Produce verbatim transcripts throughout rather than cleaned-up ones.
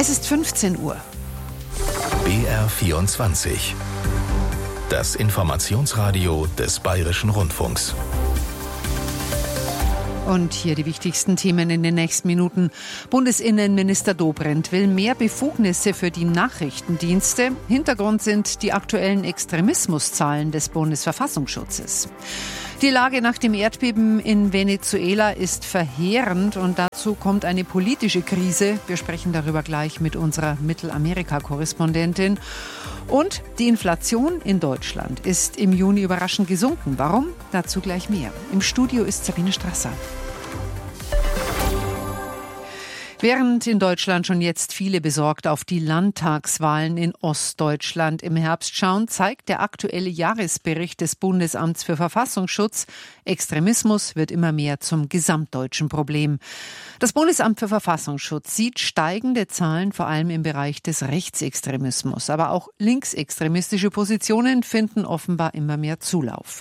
Es ist fünfzehn Uhr. B R vierundzwanzig. Das Informationsradio des Bayerischen Rundfunks. Und hier die wichtigsten Themen in den nächsten Minuten. Bundesinnenminister Dobrindt will mehr Befugnisse für die Nachrichtendienste. Hintergrund sind die aktuellen Extremismuszahlen des Bundesverfassungsschutzes. Die Lage nach dem Erdbeben in Venezuela ist verheerend und dazu kommt eine politische Krise. Wir sprechen darüber gleich mit unserer Mittelamerika-Korrespondentin. Und die Inflation in Deutschland ist im Juni überraschend gesunken. Warum? Dazu gleich mehr. Im Studio ist Sabine Strasser. Während in Deutschland schon jetzt viele besorgt auf die Landtagswahlen in Ostdeutschland im Herbst schauen, zeigt der aktuelle Jahresbericht des Bundesamts für Verfassungsschutz, Extremismus wird immer mehr zum gesamtdeutschen Problem. Das Bundesamt für Verfassungsschutz sieht steigende Zahlen vor allem im Bereich des Rechtsextremismus. Aber auch linksextremistische Positionen finden offenbar immer mehr Zulauf.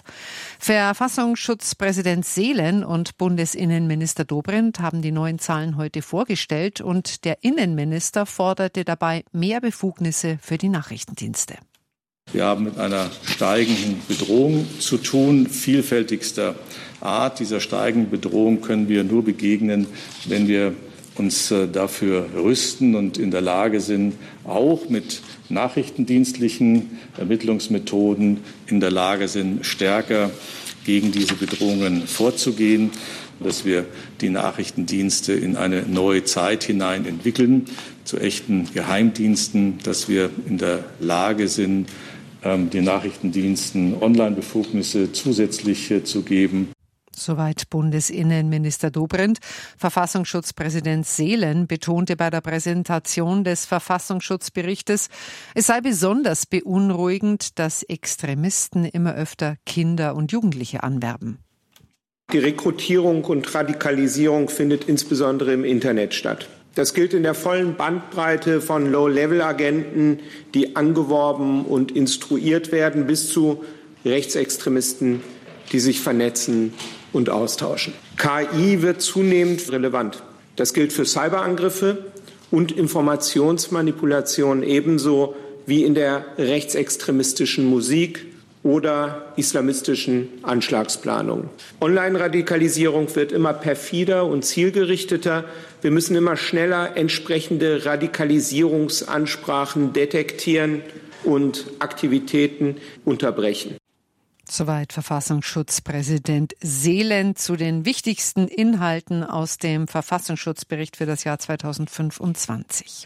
Verfassungsschutzpräsident Seelen und Bundesinnenminister Dobrindt haben die neuen Zahlen heute vorgestellt. Und der Innenminister forderte dabei mehr Befugnisse für die Nachrichtendienste. Wir haben mit einer steigenden Bedrohung zu tun, vielfältigster Art. Dieser steigenden Bedrohung können wir nur begegnen, wenn wir uns dafür rüsten und in der Lage sind, auch mit nachrichtendienstlichen Ermittlungsmethoden in der Lage sind, stärker gegen diese Bedrohungen vorzugehen, dass wir die Nachrichtendienste in eine neue Zeit hinein entwickeln, zu echten Geheimdiensten, dass wir in der Lage sind, den Nachrichtendiensten Online-Befugnisse zusätzlich zu geben. Soweit Bundesinnenminister Dobrindt. Verfassungsschutzpräsident Seelen betonte bei der Präsentation des Verfassungsschutzberichtes, es sei besonders beunruhigend, dass Extremisten immer öfter Kinder und Jugendliche anwerben. Die Rekrutierung und Radikalisierung findet insbesondere im Internet statt. Das gilt in der vollen Bandbreite von Low-Level-Agenten, die angeworben und instruiert werden, bis zu Rechtsextremisten, die sich vernetzen und austauschen. K I wird zunehmend relevant. Das gilt für Cyberangriffe und Informationsmanipulation ebenso wie in der rechtsextremistischen Musik oder islamistischen Anschlagsplanungen. Online-Radikalisierung wird immer perfider und zielgerichteter. Wir müssen immer schneller entsprechende Radikalisierungsansprachen detektieren und Aktivitäten unterbrechen. Soweit Verfassungsschutzpräsident Seelen zu den wichtigsten Inhalten aus dem Verfassungsschutzbericht für das Jahr zweitausendfünfundzwanzig.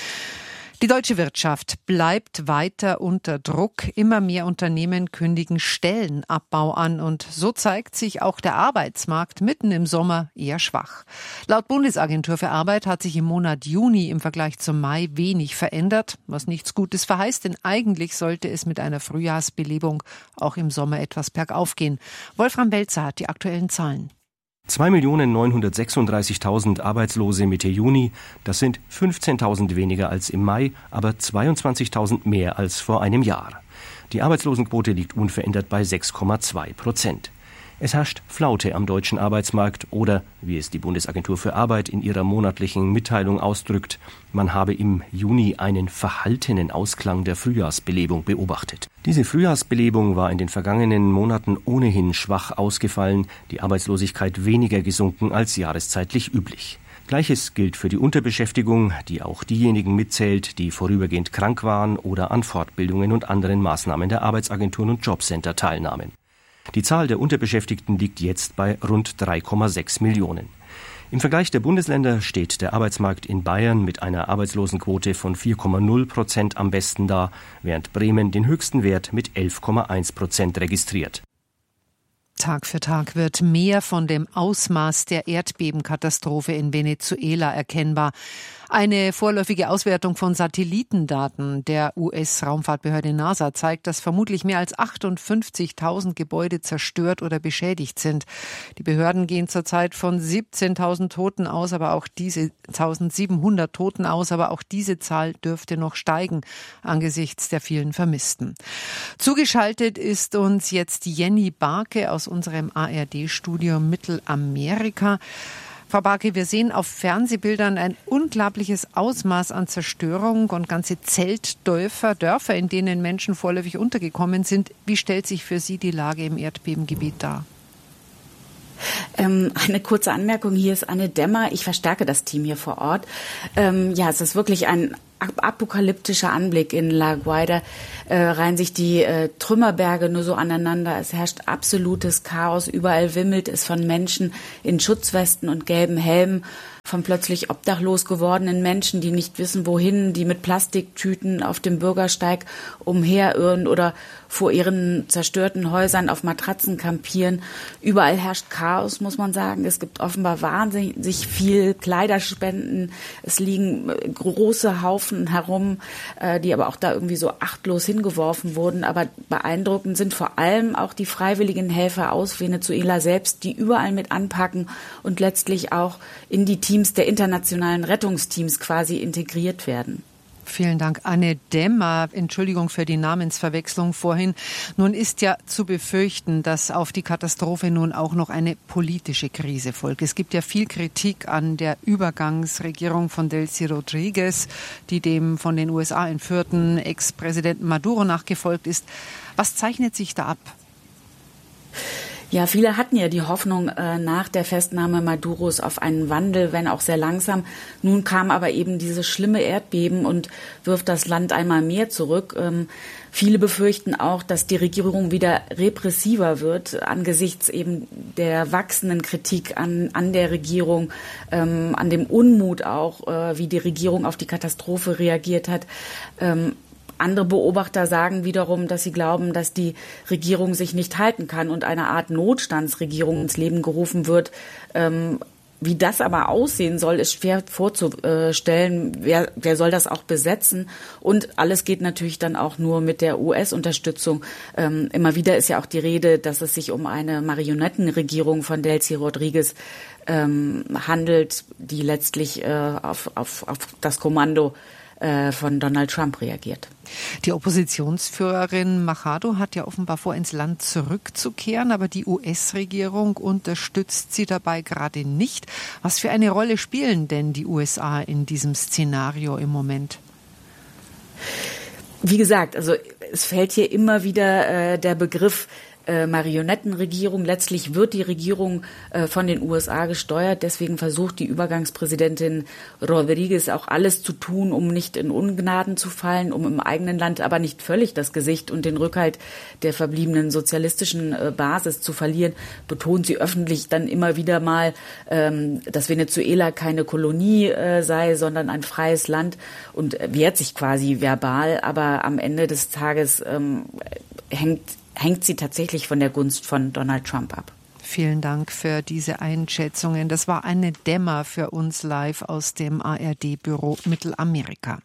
Die deutsche Wirtschaft bleibt weiter unter Druck. Immer mehr Unternehmen kündigen Stellenabbau an und so zeigt sich auch der Arbeitsmarkt mitten im Sommer eher schwach. Laut Bundesagentur für Arbeit hat sich im Monat Juni im Vergleich zum Mai wenig verändert, was nichts Gutes verheißt, denn eigentlich sollte es mit einer Frühjahrsbelebung auch im Sommer etwas bergauf gehen. Wolfram Welzer hat die aktuellen Zahlen. zwei Millionen neunhundertsechsunddreißigtausend Arbeitslose Mitte Juni, das sind fünfzehntausend weniger als im Mai, aber zweiundzwanzigtausend mehr als vor einem Jahr. Die Arbeitslosenquote liegt unverändert bei sechs Komma zwei Prozent. Es herrscht Flaute am deutschen Arbeitsmarkt oder, wie es die Bundesagentur für Arbeit in ihrer monatlichen Mitteilung ausdrückt, man habe im Juni einen verhaltenen Ausklang der Frühjahrsbelebung beobachtet. Diese Frühjahrsbelebung war in den vergangenen Monaten ohnehin schwach ausgefallen, die Arbeitslosigkeit weniger gesunken als jahreszeitlich üblich. Gleiches gilt für die Unterbeschäftigung, die auch diejenigen mitzählt, die vorübergehend krank waren oder an Fortbildungen und anderen Maßnahmen der Arbeitsagenturen und Jobcenter teilnahmen. Die Zahl der Unterbeschäftigten liegt jetzt bei rund drei Komma sechs Millionen. Im Vergleich der Bundesländer steht der Arbeitsmarkt in Bayern mit einer Arbeitslosenquote von vier Komma null Prozent am besten da, während Bremen den höchsten Wert mit elf Komma eins Prozent registriert. Tag für Tag wird mehr von dem Ausmaß der Erdbebenkatastrophe in Venezuela erkennbar. Eine vorläufige Auswertung von Satellitendaten der U S-Raumfahrtbehörde NASA zeigt, dass vermutlich mehr als achtundfünfzigtausend Gebäude zerstört oder beschädigt sind. Die Behörden gehen zurzeit von siebzehntausend Toten aus, aber auch diese eintausendsiebenhundert Toten aus, aber auch diese Zahl dürfte noch steigen angesichts der vielen Vermissten. Zugeschaltet ist uns jetzt Jenny Barke aus unserem A R D-Studio Mittelamerika. Frau Barke, wir sehen auf Fernsehbildern ein unglaubliches Ausmaß an Zerstörung und ganze Zeltdörfer, Dörfer, in denen Menschen vorläufig untergekommen sind. Wie stellt sich für Sie die Lage im Erdbebengebiet dar? Ähm, eine kurze Anmerkung, hier ist Anne Dämmer. Ich verstärke das Team hier vor Ort. Ähm, ja, es ist wirklich ein apokalyptischer Anblick in La Guaira. Äh, reihen sich die äh, Trümmerberge nur so aneinander. Es herrscht absolutes Chaos. Überall wimmelt es von Menschen in Schutzwesten und gelben Helmen, von plötzlich obdachlos gewordenen Menschen, die nicht wissen, wohin, die mit Plastiktüten auf dem Bürgersteig umherirren oder vor ihren zerstörten Häusern auf Matratzen kampieren. Überall herrscht Chaos, muss man sagen. Es gibt offenbar wahnsinnig viel Kleiderspenden. Es liegen große Haufen herum, die aber auch da irgendwie so achtlos hingeworfen wurden. Aber beeindruckend sind vor allem auch die freiwilligen Helfer aus Venezuela selbst, die überall mit anpacken und letztlich auch in die Teams der internationalen Rettungsteams quasi integriert werden. Vielen Dank, Anne Dämmer. Entschuldigung für die Namensverwechslung vorhin. Nun ist ja zu befürchten, dass auf die Katastrophe nun auch noch eine politische Krise folgt. Es gibt ja viel Kritik an der Übergangsregierung von Delcy Rodriguez, die dem von den U S A entführten Ex-Präsidenten Maduro nachgefolgt ist. Was zeichnet sich da ab? Ja, viele hatten ja die Hoffnung äh, nach der Festnahme Maduros auf einen Wandel, wenn auch sehr langsam. Nun kam aber eben dieses schlimme Erdbeben und wirft das Land einmal mehr zurück. Ähm, viele befürchten auch, dass die Regierung wieder repressiver wird angesichts eben der wachsenden Kritik an, an der Regierung, ähm, an dem Unmut auch, äh, wie die Regierung auf die Katastrophe reagiert hat. Ähm, Andere Beobachter sagen wiederum, dass sie glauben, dass die Regierung sich nicht halten kann und eine Art Notstandsregierung ins Leben gerufen wird. Ähm, wie das aber aussehen soll, ist schwer vorzustellen. Wer, wer soll das auch besetzen? Und alles geht natürlich dann auch nur mit der U S-Unterstützung. Ähm, immer wieder ist ja auch die Rede, dass es sich um eine Marionettenregierung von Delcy Rodriguez ähm, handelt, die letztlich äh, auf, auf, auf das Kommando von Donald Trump reagiert. Die Oppositionsführerin Machado hat ja offenbar vor, ins Land zurückzukehren, aber die U S-Regierung unterstützt sie dabei gerade nicht. Was für eine Rolle spielen denn die U S A in diesem Szenario im Moment? Wie gesagt, also es fällt hier immer wieder äh, der Begriff Äh, Marionettenregierung. Letztlich wird die Regierung äh, von den U S A gesteuert. Deswegen versucht die Übergangspräsidentin Rodriguez auch alles zu tun, um nicht in Ungnaden zu fallen, um im eigenen Land aber nicht völlig das Gesicht und den Rückhalt der verbliebenen sozialistischen äh, Basis zu verlieren. Betont sie öffentlich dann immer wieder mal, ähm, dass Venezuela keine Kolonie äh, sei, sondern ein freies Land und wehrt sich quasi verbal. Aber am Ende des Tages ähm, hängt hängt sie tatsächlich von der Gunst von Donald Trump ab. Vielen Dank für diese Einschätzungen. Das war Anne Dämmer für uns live aus dem A R D-Büro Mittelamerika.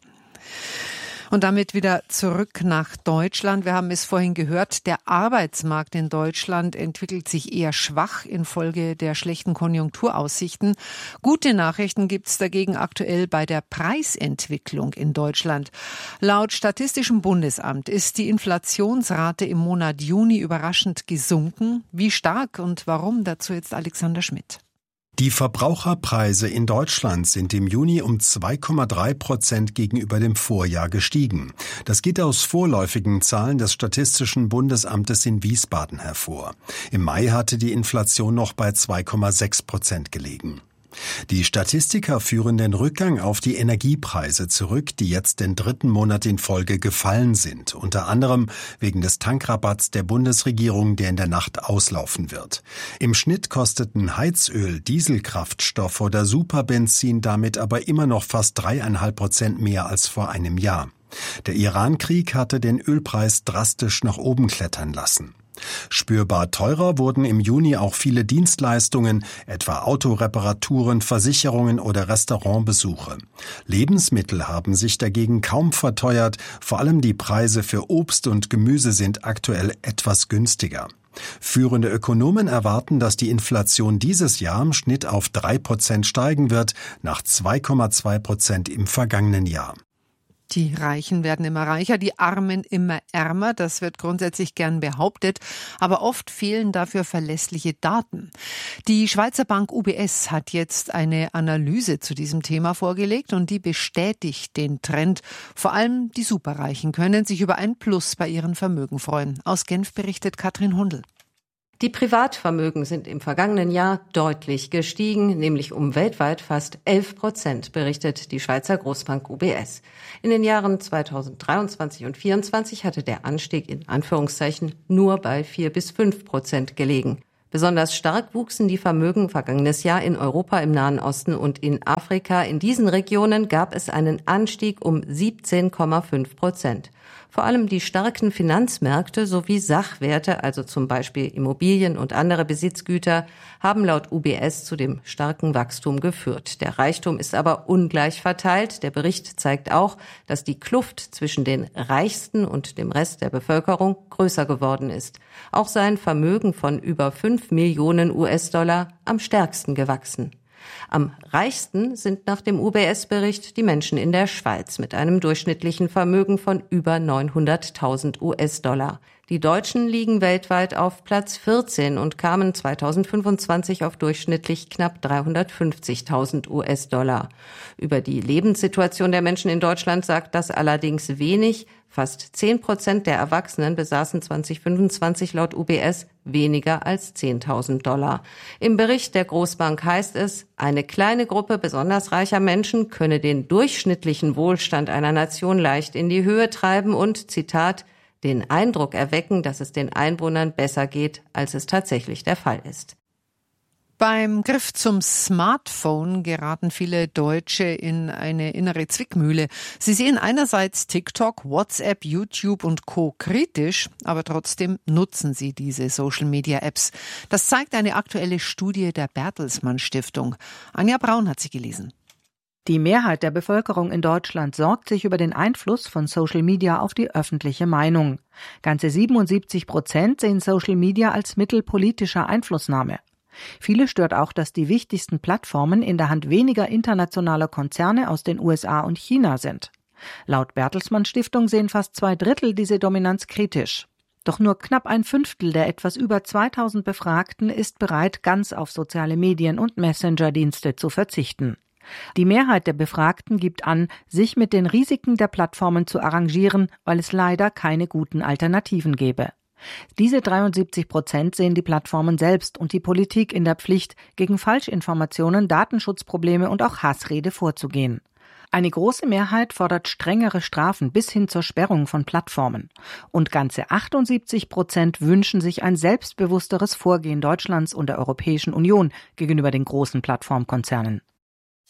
Und damit wieder zurück nach Deutschland. Wir haben es vorhin gehört, der Arbeitsmarkt in Deutschland entwickelt sich eher schwach infolge der schlechten Konjunkturaussichten. Gute Nachrichten gibt es dagegen aktuell bei der Preisentwicklung in Deutschland. Laut Statistischem Bundesamt ist die Inflationsrate im Monat Juni überraschend gesunken. Wie stark und warum? Dazu jetzt Alexander Schmidt. Die Verbraucherpreise in Deutschland sind im Juni um zwei Komma drei Prozent gegenüber dem Vorjahr gestiegen. Das geht aus vorläufigen Zahlen des Statistischen Bundesamtes in Wiesbaden hervor. Im Mai hatte die Inflation noch bei zwei Komma sechs Prozent gelegen. Die Statistiker führen den Rückgang auf die Energiepreise zurück, die jetzt den dritten Monat in Folge gefallen sind, unter anderem wegen des Tankrabatts der Bundesregierung, der in der Nacht auslaufen wird. Im Schnitt kosteten Heizöl, Dieselkraftstoff oder Superbenzin damit aber immer noch fast dreieinhalb Prozent mehr als vor einem Jahr. Der Iran-Krieg hatte den Ölpreis drastisch nach oben klettern lassen. Spürbar teurer wurden im Juni auch viele Dienstleistungen, etwa Autoreparaturen, Versicherungen oder Restaurantbesuche. Lebensmittel haben sich dagegen kaum verteuert, vor allem die Preise für Obst und Gemüse sind aktuell etwas günstiger. Führende Ökonomen erwarten, dass die Inflation dieses Jahr im Schnitt auf drei Prozent steigen wird, nach zwei Komma zwei Prozent im vergangenen Jahr. Die Reichen werden immer reicher, die Armen immer ärmer. Das wird grundsätzlich gern behauptet, aber oft fehlen dafür verlässliche Daten. Die Schweizer Bank U B S hat jetzt eine Analyse zu diesem Thema vorgelegt und die bestätigt den Trend. Vor allem die Superreichen können sich über ein Plus bei ihren Vermögen freuen. Aus Genf berichtet Katrin Hundel. Die Privatvermögen sind im vergangenen Jahr deutlich gestiegen, nämlich um weltweit fast elf Prozent, berichtet die Schweizer Großbank U B S. In den Jahren zweitausenddreiundzwanzig und zweitausendvierundzwanzig hatte der Anstieg in Anführungszeichen nur bei vier bis fünf Prozent gelegen. Besonders stark wuchsen die Vermögen vergangenes Jahr in Europa, im Nahen Osten und in Afrika. In diesen Regionen gab es einen Anstieg um siebzehn Komma fünf Prozent. Vor allem die starken Finanzmärkte sowie Sachwerte, also zum Beispiel Immobilien und andere Besitzgüter, haben laut U B S zu dem starken Wachstum geführt. Der Reichtum ist aber ungleich verteilt. Der Bericht zeigt auch, dass die Kluft zwischen den Reichsten und dem Rest der Bevölkerung größer geworden ist. Auch seien Vermögen von über fünf Millionen U S-Dollar am stärksten gewachsen. Am reichsten sind nach dem U B S-Bericht die Menschen in der Schweiz mit einem durchschnittlichen Vermögen von über neunhunderttausend U S-Dollar. Die Deutschen liegen weltweit auf Platz vierzehn und kamen zweitausendfünfundzwanzig auf durchschnittlich knapp dreihundertfünfzigtausend U S-Dollar. Über die Lebenssituation der Menschen in Deutschland sagt das allerdings wenig. Fast zehn Prozent der Erwachsenen besaßen zweitausendfünfundzwanzig laut U B S weniger als zehntausend Dollar. Im Bericht der Großbank heißt es, eine kleine Gruppe besonders reicher Menschen könne den durchschnittlichen Wohlstand einer Nation leicht in die Höhe treiben und, Zitat, den Eindruck erwecken, dass es den Einwohnern besser geht, als es tatsächlich der Fall ist. Beim Griff zum Smartphone geraten viele Deutsche in eine innere Zwickmühle. Sie sehen einerseits TikTok, WhatsApp, YouTube und Co. kritisch, aber trotzdem nutzen sie diese Social-Media-Apps. Das zeigt eine aktuelle Studie der Bertelsmann Stiftung. Anja Braun hat sie gelesen. Die Mehrheit der Bevölkerung in Deutschland sorgt sich über den Einfluss von Social Media auf die öffentliche Meinung. Ganze siebenundsiebzig Prozent sehen Social Media als Mittel politischer Einflussnahme. Viele stört auch, dass die wichtigsten Plattformen in der Hand weniger internationaler Konzerne aus den U S A und China sind. Laut Bertelsmann Stiftung sehen fast zwei Drittel diese Dominanz kritisch. Doch nur knapp ein Fünftel der etwas über zweitausend Befragten ist bereit, ganz auf soziale Medien und Messenger-Dienste zu verzichten. Die Mehrheit der Befragten gibt an, sich mit den Risiken der Plattformen zu arrangieren, weil es leider keine guten Alternativen gäbe. Diese dreiundsiebzig Prozent sehen die Plattformen selbst und die Politik in der Pflicht, gegen Falschinformationen, Datenschutzprobleme und auch Hassrede vorzugehen. Eine große Mehrheit fordert strengere Strafen bis hin zur Sperrung von Plattformen. Und ganze achtundsiebzig Prozent wünschen sich ein selbstbewussteres Vorgehen Deutschlands und der Europäischen Union gegenüber den großen Plattformkonzernen.